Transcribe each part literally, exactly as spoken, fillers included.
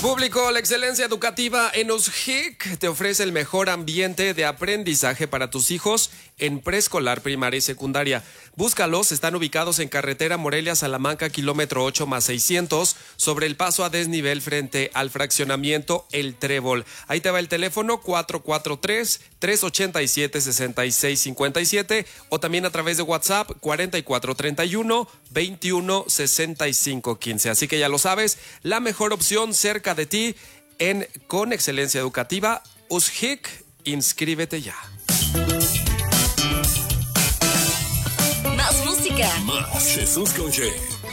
Público, la excelencia educativa en USJIC te ofrece el mejor ambiente de aprendizaje para tus hijos en preescolar, primaria y secundaria. Búscalos, están ubicados en carretera Morelia-Salamanca, kilómetro ocho más seiscientos, sobre el paso a desnivel frente al fraccionamiento El Trébol. Ahí te va el teléfono cuatro cuatro tres, tres ocho siete, seis seis cinco siete o también a través de WhatsApp cuatro cuatro tres uno, veintiuno, sesenta y cinco quince. Así que ya lo sabes, la mejor opción cerca de ti en Con Excelencia Educativa, USJIC. Inscríbete ya. Más música. Más Jesús con J.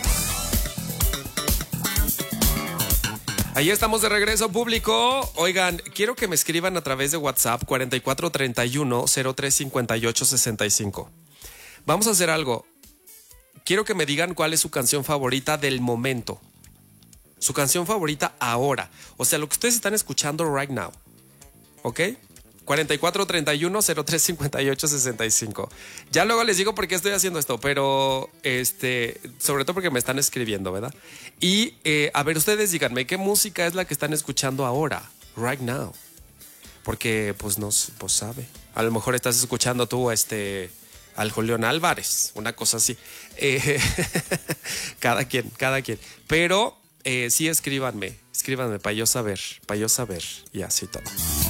Ahí estamos de regreso, público. Oigan, quiero que me escriban a través de WhatsApp cuatro cuatro tres uno, cero tres cinco ocho, seis cinco. Vamos a hacer algo. Quiero que me digan cuál es su canción favorita del momento. Su canción favorita ahora. O sea, lo que ustedes están escuchando right now. ¿Ok? cuatro cuatro tres uno, cero tres cinco ocho, seis cinco. Ya luego les digo por qué estoy haciendo esto, pero este, sobre todo porque me están escribiendo, ¿verdad? Y eh, a ver, ustedes díganme, ¿qué música es la que están escuchando ahora? Right now. Porque, pues, no pues sabe. A lo mejor estás escuchando tú, este... al Julián Álvarez, una cosa así. Eh, cada quien, cada quien. Pero eh, sí, escríbanme, escríbanme para yo saber, para yo saber y así todo.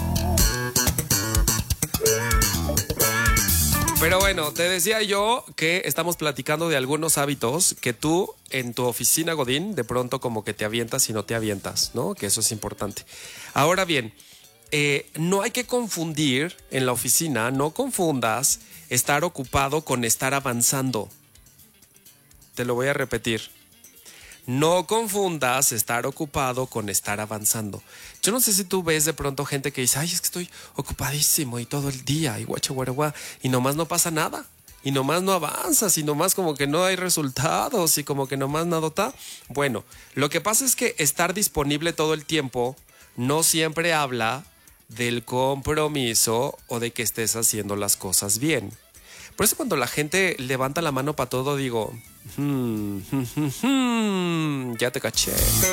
Pero bueno, te decía yo que estamos platicando de algunos hábitos que tú en tu oficina, Godín, de pronto como que te avientas y no te avientas, ¿no? Que eso es importante. Ahora bien, eh, no hay que confundir en la oficina, no confundas estar ocupado con estar avanzando. Te lo voy a repetir. No confundas estar ocupado con estar avanzando. Yo no sé si tú ves de pronto gente que dice, ay, es que estoy ocupadísimo y todo el día y guacha, guara, guara, y nomás no pasa nada. Y nomás no avanzas y nomás como que no hay resultados y como que nomás nada está. Bueno, lo que pasa es que estar disponible todo el tiempo no siempre habla del compromiso o de que estés haciendo las cosas bien. Por eso cuando la gente levanta la mano para todo digo, hmm, hmm, hmm, hmm, ya te caché.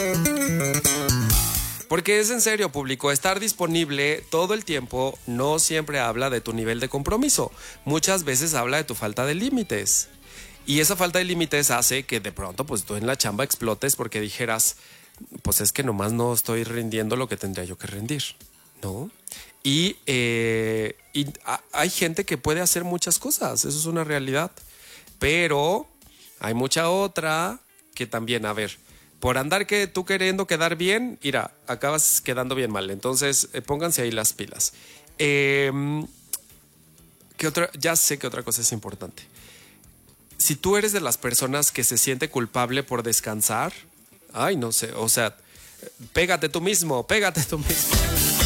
Porque es en serio, público, estar disponible todo el tiempo no siempre habla de tu nivel de compromiso. Muchas veces habla de tu falta de límites. Y esa falta de límites hace que de pronto pues tú en la chamba explotes porque dijeras, pues es que nomás no estoy rindiendo lo que tendría yo que rendir, ¿no? Y, eh, y a, hay gente que puede hacer muchas cosas, eso es una realidad. Pero hay mucha otra que también, a ver, por andar que tú queriendo quedar bien, mira, acabas quedando bien mal. Entonces, eh, pónganse ahí las pilas. Eh, ¿qué otra? Ya sé que otra cosa es importante. Si tú eres de las personas que se siente culpable por descansar, ay, no sé, o sea, pégate tú mismo, pégate tú mismo.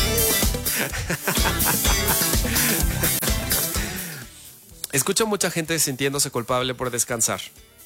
Escucho mucha gente sintiéndose culpable por descansar.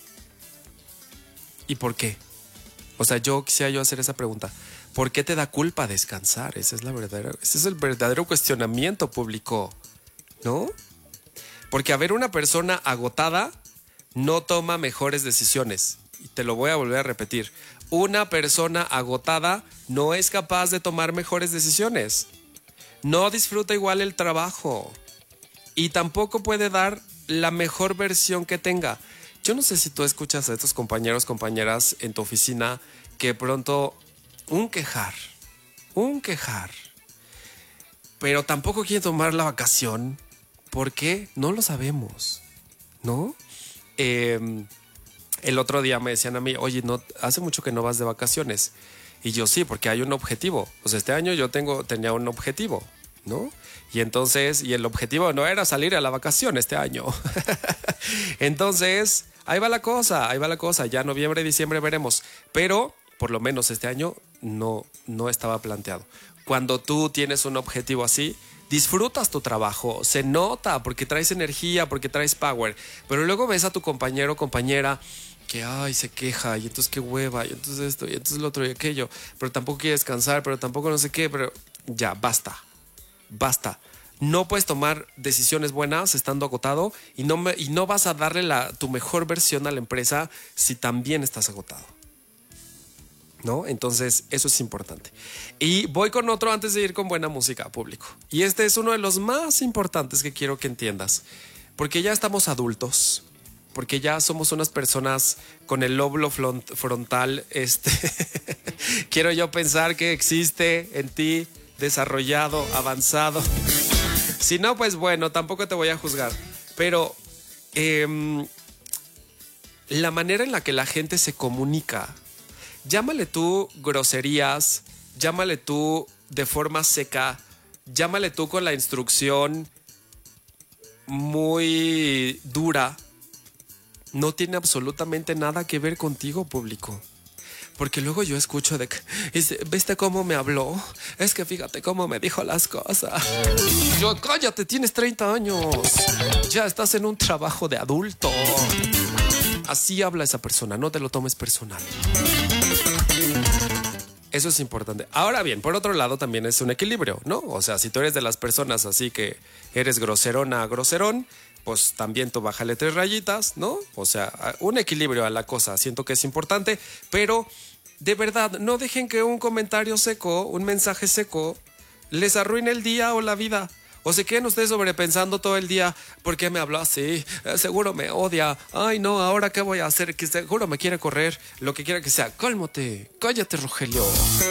¿Y por qué? O sea, yo quisiera yo hacer esa pregunta. ¿Por qué te da culpa descansar? Ese es la verdadera, ese es el verdadero cuestionamiento, público, ¿no? Porque a ver, una persona agotada no toma mejores decisiones. Y te lo voy a volver a repetir. Una persona agotada no es capaz de tomar mejores decisiones. No disfruta igual el trabajo. Y tampoco puede dar la mejor versión que tenga. Yo no sé si tú escuchas a estos compañeros, compañeras en tu oficina que pronto un quejar, un quejar. Pero tampoco quieren tomar la vacación. ¿Por qué? No lo sabemos, ¿no? Eh, el otro día me decían a mí, oye, no, hace mucho que no vas de vacaciones. Y yo sí, porque hay un objetivo. O sea, este año yo tengo, tenía un objetivo, ¿no? Y entonces, y el objetivo no era salir a la vacación este año. Entonces, ahí va la cosa, ahí va la cosa. Ya noviembre, diciembre veremos. Pero, por lo menos este año, no, no estaba planteado. Cuando tú tienes un objetivo así, disfrutas tu trabajo, se nota porque traes energía, porque traes power. Pero luego ves a tu compañero o compañera que ay, se queja, y entonces qué hueva, y entonces esto, y entonces lo otro y aquello, pero tampoco quiere descansar, pero tampoco no sé qué, pero ya, basta, basta. No puedes tomar decisiones buenas estando agotado y no, me, y no vas a darle la, tu mejor versión a la empresa si también estás agotado. ¿no? Entonces, eso es importante. Y voy con otro antes de ir con buena música, público. Y este es uno de los más importantes que quiero que entiendas. Porque ya estamos adultos. Porque ya somos unas personas con el lóbulo frontal, este, quiero yo pensar que existe en ti, desarrollado, avanzado. Si no, pues bueno, tampoco te voy a juzgar. Pero eh, la manera en la que la gente se comunica, llámale tú groserías, llámale tú de forma seca, llámale tú con la instrucción muy dura, no tiene absolutamente nada que ver contigo, público. Porque luego yo escucho de que, ¿viste cómo me habló? Es que fíjate cómo me dijo las cosas. Yo, cállate, tienes treinta años. Ya estás en un trabajo de adulto. Así habla esa persona, no te lo tomes personal. Eso es importante. Ahora bien, por otro lado también es un equilibrio, ¿no? O sea, si tú eres de las personas así que eres groserona, groserón, pues también tú bájale tres rayitas, ¿no? O sea, un equilibrio a la cosa, siento que es importante, pero de verdad, no dejen que un comentario seco, un mensaje seco, les arruine el día o la vida. O se queden ustedes sobrepensando todo el día, ¿por qué me habló así? Eh, seguro me odia. Ay, no, ¿ahora qué voy a hacer? Que seguro me quiere correr, lo que quiera que sea. Cálmate, cállate, Rogelio.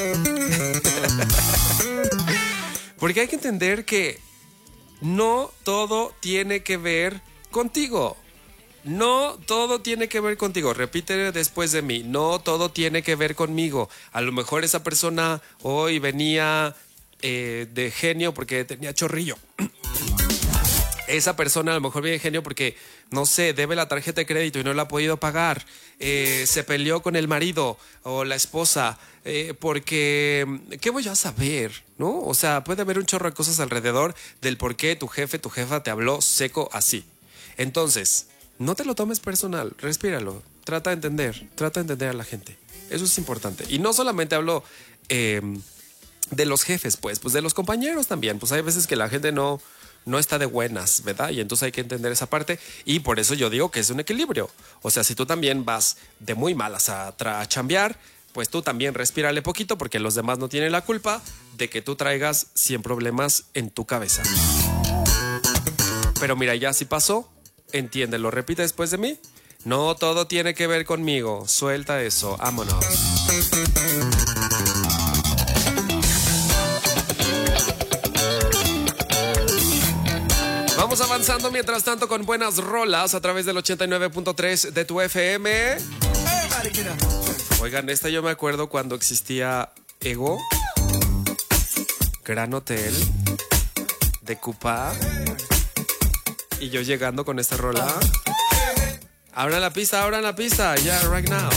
Porque hay que entender que no todo tiene que ver contigo. No todo tiene que ver contigo. Repite después de mí. No todo tiene que ver conmigo. A lo mejor esa persona hoy venía eh, de genio porque tenía chorrillo. Esa persona a lo mejor viene de genio porque, no sé, debe la tarjeta de crédito y no la ha podido pagar. Eh, se peleó con el marido o la esposa eh, porque, ¿qué voy a saber? ¿No? O sea, puede haber un chorro de cosas alrededor del por qué tu jefe, tu jefa te habló seco así. Entonces, no te lo tomes personal, respíralo, trata de entender, trata de entender a la gente. Eso es importante. Y no solamente hablo eh, de los jefes, pues, pues de los compañeros también. Pues hay veces que la gente no... no está de buenas, ¿verdad? Y entonces hay que entender esa parte y por eso yo digo que es un equilibrio. O sea, si tú también vas de muy malas a, a chambear, pues tú también respírale poquito porque los demás no tienen la culpa de que tú traigas cien problemas en tu cabeza. Pero mira, ya si pasó, entiéndelo, repite después de mí. No todo tiene que ver conmigo, suelta eso, vámonos. Vamos avanzando mientras tanto con buenas rolas a través del ochenta y nueve punto tres de tu F M. Oigan, esta yo me acuerdo cuando existía Ego, Gran Hotel, de Cupa, y yo llegando con esta rola. Abran la pista, abran la pista, ya, yeah, right now.